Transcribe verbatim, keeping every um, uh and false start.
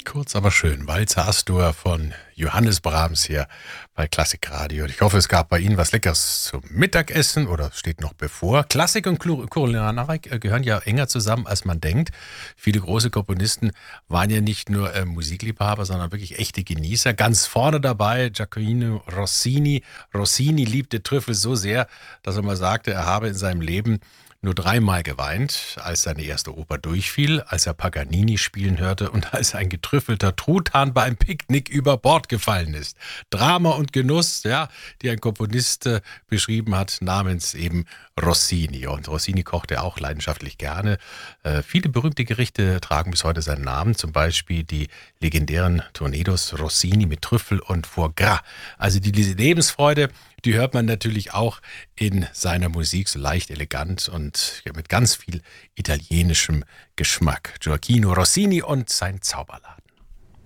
Kurz, aber schön. Walzer Astor von Johannes Brahms hier bei Klassikradio. Ich hoffe, es gab bei Ihnen was Leckeres zum Mittagessen oder steht noch bevor. Klassik und Kulinarik gehören ja enger zusammen, als man denkt. Viele große Komponisten waren ja nicht nur äh, Musikliebhaber, sondern wirklich echte Genießer. Ganz vorne dabei Gioacchino Rossini. Rossini liebte Trüffel so sehr, dass er mal sagte, er habe in seinem Leben nur dreimal geweint, als seine erste Oper durchfiel, als er Paganini spielen hörte und als ein getrüffelter Truthahn bei einem Picknick über Bord gefallen ist. Drama und Genuss, ja, die ein Komponist äh, beschrieben hat, namens eben Rossini. Und Rossini kochte auch leidenschaftlich gerne. Äh, viele berühmte Gerichte tragen bis heute seinen Namen, zum Beispiel die legendären Tornados Rossini mit Trüffel und Foie Gras. Also die, diese Lebensfreude, die hört man natürlich auch in seiner Musik, so leicht elegant und ja, mit ganz viel italienischem Geschmack. Gioacchino Rossini und sein Zauberladen.